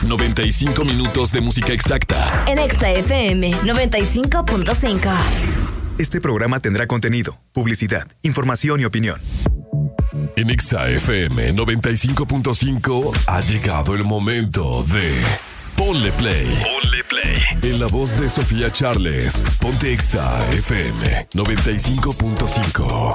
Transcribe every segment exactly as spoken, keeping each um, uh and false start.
noventa y cinco minutos de música exacta. En Exa F M noventa y cinco punto cinco. Este programa tendrá contenido, publicidad, información y opinión. En Exa F M noventa y cinco punto cinco ha llegado el momento de Ponle Play. Ponle Play. En la voz de Sofía Charles, ponte Exa F M noventa y cinco punto cinco.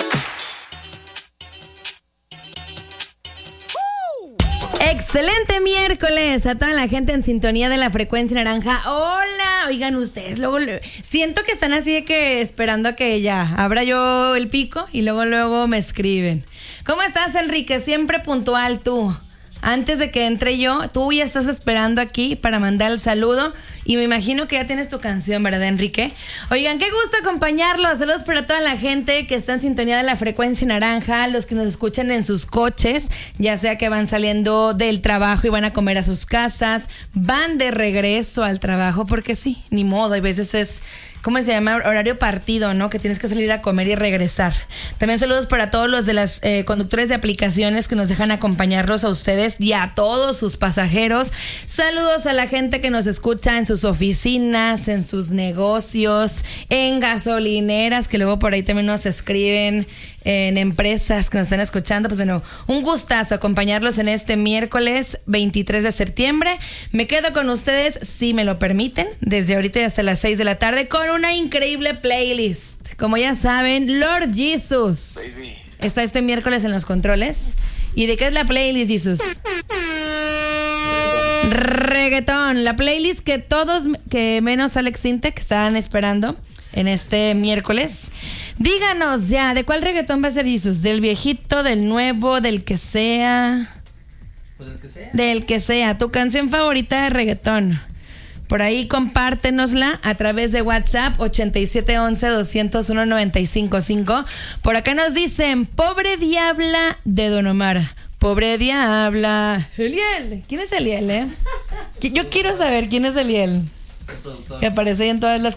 Excelente miércoles a toda la gente en sintonía de la frecuencia naranja. Hola, oigan ustedes, luego, luego siento que están así de que esperando a que ya abra yo el pico y luego luego me escriben. ¿Cómo estás, Enrique? Siempre puntual tú. Antes de que entre yo, tú ya estás esperando aquí para mandar el saludo y me imagino que ya tienes tu canción, ¿verdad, Enrique? Oigan, qué gusto acompañarlos. Saludos para toda la gente que está en sintonía de la frecuencia naranja, los que nos escuchan en sus coches, ya sea que van saliendo del trabajo y van a comer a sus casas, van de regreso al trabajo, porque sí, ni modo, hay veces es... ¿Cómo se llama? Horario partido, ¿no? Que tienes que salir a comer y regresar. También saludos para todos los de las eh, conductores de aplicaciones que nos dejan acompañarlos a ustedes y a todos sus pasajeros. Saludos a la gente que nos escucha en sus oficinas, en sus negocios, en gasolineras, que luego por ahí también nos escriben, en empresas que nos están escuchando. Pues bueno, un gustazo acompañarlos en este miércoles veintitrés de septiembre. Me quedo con ustedes, si me lo permiten, desde ahorita y hasta las seis de la tarde con una increíble playlist. Como ya saben, Lord Jesus Baby. Está este miércoles en los controles. ¿Y de qué es la playlist, Jesus? Reggaetón. La playlist que todos, que menos Alex Sintek, estaban esperando en este miércoles. Díganos ya, ¿de cuál reggaetón va a ser, Jesus? ¿Del viejito, del nuevo, del que sea? Pues del que sea. Del que sea, tu canción favorita de reggaetón. Por ahí compártenosla a través de WhatsApp ochenta y siete once doscientos uno noventa y cinco cinco. Por acá nos dicen, Pobre Diabla de Don Omar. Pobre Diabla. Eliel. ¿Quién es Eliel, eh? Yo quiero saber quién es Eliel. Que aparece ahí en todas las